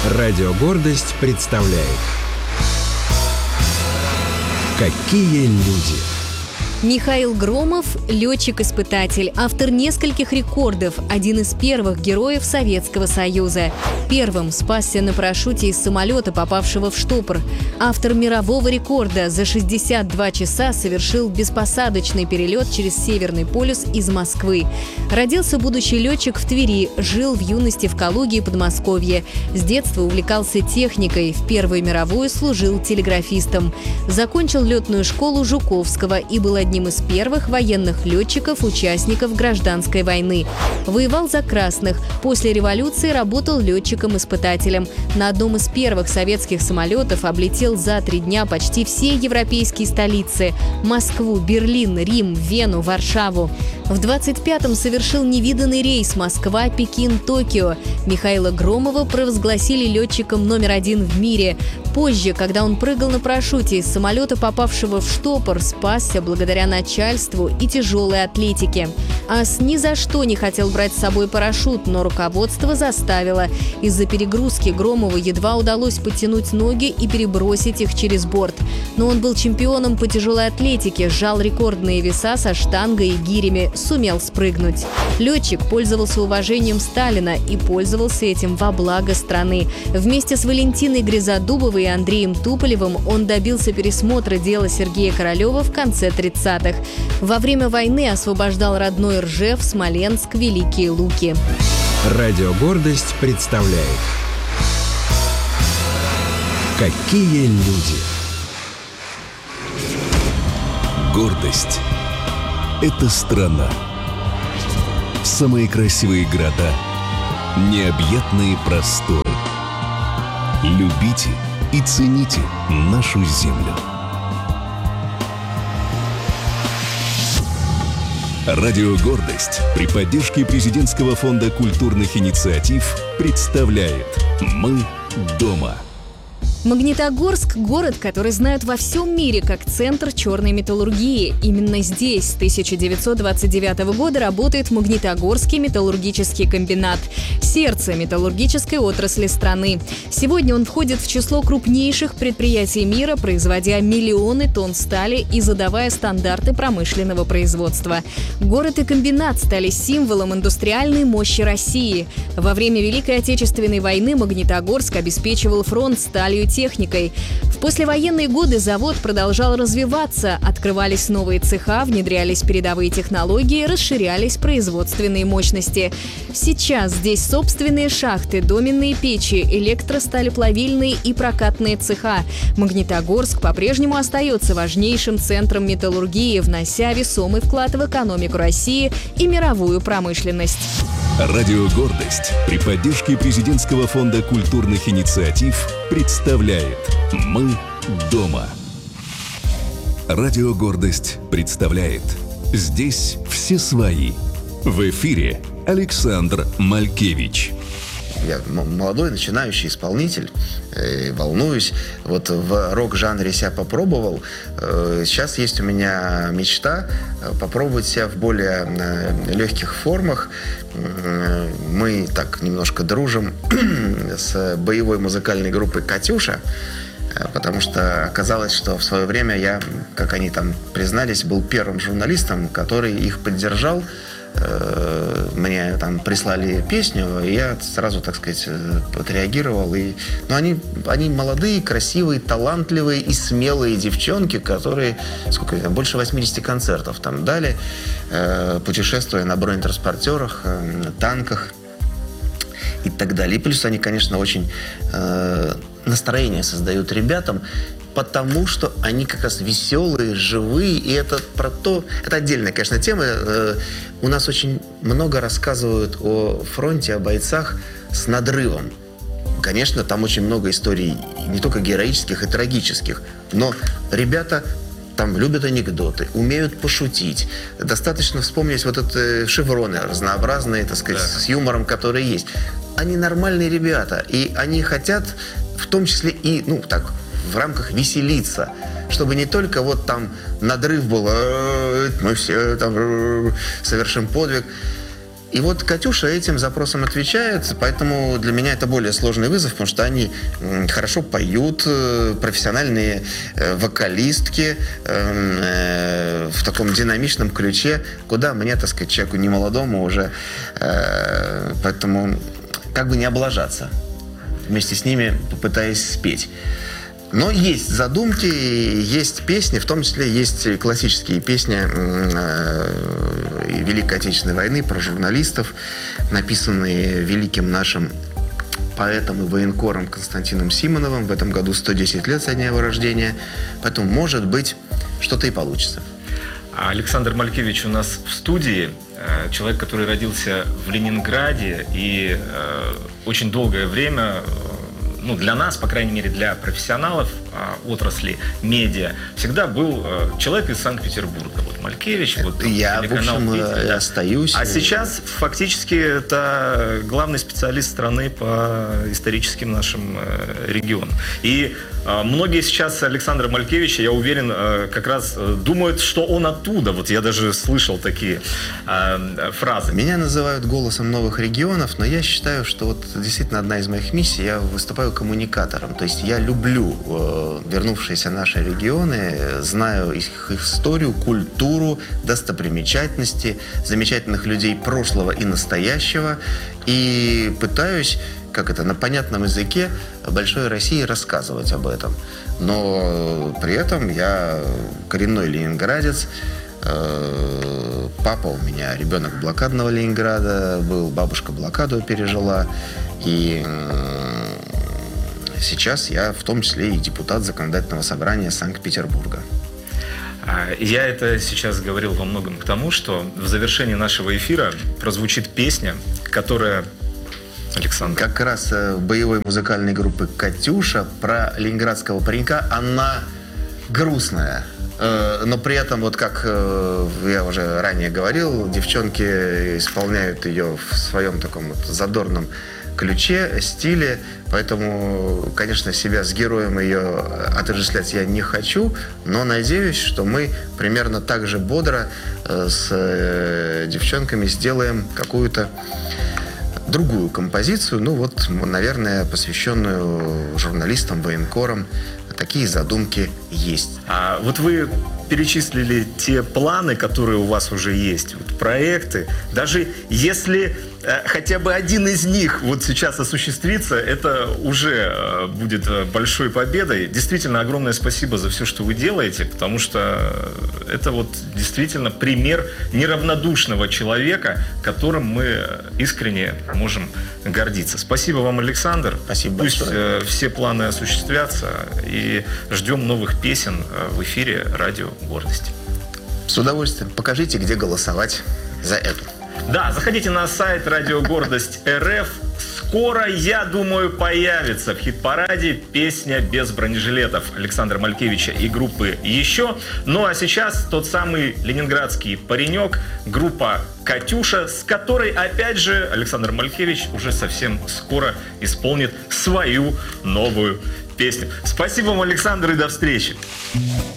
Радио «Гордость» представляет «Какие люди». Михаил Громов – летчик-испытатель, автор нескольких рекордов, один из первых героев Советского Союза. Первым спасся на парашюте из самолета, попавшего в штопор. Автор мирового рекорда за 62 часа совершил беспосадочный перелет через Северный полюс из Москвы. Родился будущий летчик в Твери, жил в юности в Калуге и Подмосковье. С детства увлекался техникой, в Первую мировую служил телеграфистом. Закончил летную школу Жуковского и был одним из первых военных летчиков, участников гражданской войны. Воевал за красных. После революции работал летчиком-испытателем. На одном из первых советских самолетов облетел за 3 дня почти все европейские столицы – Москву, Берлин, Рим, Вену, Варшаву. В 25-м совершил невиданный рейс Москва, Пекин, Токио. Михаила Громова провозгласили летчиком номер 1 в мире. Позже, когда он прыгал на парашюте из самолета, попавшего в штопор, спасся благодаря начальству и тяжелой атлетике. Ас ни за что не хотел брать с собой парашют, но руководство заставило. Из-за перегрузки Громову едва удалось подтянуть ноги и перебросить их через борт. Но он был чемпионом по тяжелой атлетике, сжал рекордные веса со штангой и гирями, сумел спрыгнуть. Летчик пользовался уважением Сталина и пользовался этим во благо страны. Вместе с Валентиной Гризодубовой и Андреем Туполевым он добился пересмотра дела Сергея Королева в конце 30-х. Во время войны освобождал родной Ржев, Смоленск, Великие Луки. Радио «Гордость» представляет «Какие люди». Гордость – это страна. Самые красивые города, необъятные просторы. Любите и цените нашу землю. Радио «Гордость» при поддержке Президентского фонда культурных инициатив представляет «Мы дома». Магнитогорск – город, который знают во всем мире как центр черной металлургии. Именно здесь с 1929 года работает Магнитогорский металлургический комбинат – сердце металлургической отрасли страны. Сегодня он входит в число крупнейших предприятий мира, производя миллионы тонн стали и задавая стандарты промышленного производства. Город и комбинат стали символом индустриальной мощи России. Во время Великой Отечественной войны Магнитогорск обеспечивал фронт сталью и техникой. В послевоенные годы завод продолжал развиваться, открывались новые цеха, внедрялись передовые технологии, расширялись производственные мощности. Сейчас здесь собственные шахты, доменные печи, электросталеплавильные и прокатные цеха. Магнитогорск по-прежнему остается важнейшим центром металлургии, внося весомый вклад в экономику России и мировую промышленность. Радио «Гордость» при поддержке Президентского фонда культурных инициатив представляет «Мы дома». Радио «Гордость» представляет «Здесь все свои». В эфире Александр Малькевич. Я молодой, начинающий исполнитель, волнуюсь. Вот в рок-жанре себя попробовал. Сейчас есть у меня мечта попробовать себя в более легких формах. Мы так немножко дружим с боевой музыкальной группой «Катюша», потому что оказалось, что в свое время я, как они там признались, был первым журналистом, который их поддержал. Мне там прислали песню, и я сразу, так сказать, отреагировал. Но они молодые, красивые, талантливые и смелые девчонки, которые, больше 80 концертов там дали, путешествуя на бронетранспортерах, танках и так далее. И плюс они, конечно, очень настроение создают ребятам, потому что они как раз веселые, живые, и это про то... Это отдельная, конечно, тема. У нас очень много рассказывают о фронте, о бойцах с надрывом. Конечно, там очень много историй, не только героических и трагических, но ребята там любят анекдоты, умеют пошутить. Достаточно вспомнить вот эти шевроны разнообразные, так сказать, с юмором, которые есть. Они нормальные ребята, и они хотят в том числе и, в рамках веселиться, чтобы не только вот там надрыв был, мы все там совершим подвиг. И вот Катюша этим запросом отвечает, поэтому для меня это более сложный вызов, потому что они хорошо поют, профессиональные вокалистки в таком динамичном ключе, куда мне, так сказать, человеку немолодому уже, поэтому как бы не облажаться, вместе с ними попытаясь спеть. Но есть задумки, есть песни, в том числе есть классические песни Великой Отечественной войны про журналистов, написанные великим нашим поэтом и военкором Константином Симоновым. В этом году 110 лет со дня его рождения. Поэтому, может быть, что-то и получится. Александр Малькевич у нас в студии. Человек, который родился в Ленинграде и очень долгое время... для нас, по крайней мере, для профессионалов отрасли медиа, всегда был человек из Санкт-Петербурга. Вот Малькевич, вот я, в общем, Питер, остаюсь. А сейчас фактически это главный специалист страны по историческим нашим регионам. И многие сейчас Александра Малькевича, я уверен, как раз думают, что он оттуда. Вот я даже слышал такие фразы. Меня называют голосом новых регионов, но я считаю, что вот действительно одна из моих миссий, я выступаю коммуникатором. То есть я люблю вернувшиеся наши регионы, знаю их историю, культуру, достопримечательности, замечательных людей прошлого и настоящего, и пытаюсь, на понятном языке большой России рассказывать об этом. Но при этом я коренной ленинградец. Папа у меня ребенок блокадного Ленинграда был, бабушка блокаду пережила. И сейчас я в том числе и депутат Законодательного собрания Санкт-Петербурга. Я это сейчас говорил во многом к тому, что в завершении нашего эфира прозвучит песня, которая... Александр. Как раз боевой музыкальной группы «Катюша» про ленинградского паренька. Она грустная. Но при этом, вот как я уже ранее говорил, девчонки исполняют ее в своем таком вот задорном ключе, стиле. Поэтому, конечно, себя с героем ее отождествлять я не хочу, но надеюсь, что мы примерно так же бодро с девчонками сделаем какую-то другую композицию, наверное, посвященную журналистам, военкорам. Такие задумки есть. А вот вы перечислили те планы, которые у вас уже есть, проекты. Даже если хотя бы один из них вот сейчас осуществится, это уже будет большой победой. Действительно, огромное спасибо за все, что вы делаете, потому что это вот действительно пример неравнодушного человека, которым мы искренне можем гордиться. Спасибо вам, Александр. Спасибо большое. Пусть все планы осуществятся, и ждем новых песен в эфире «Радио Гордость». С удовольствием. Покажите, где голосовать за эту. Да, заходите на сайт «Радио Гордость РФ». Скоро, я думаю, появится в хит-параде песня «Без бронежилетов» Александра Малькевича и группы «Еще». Ну а сейчас тот самый ленинградский паренек, группа «Катюша», с которой, опять же, Александр Малькевич уже совсем скоро исполнит свою новую песню. Спасибо вам, Александр, и до встречи.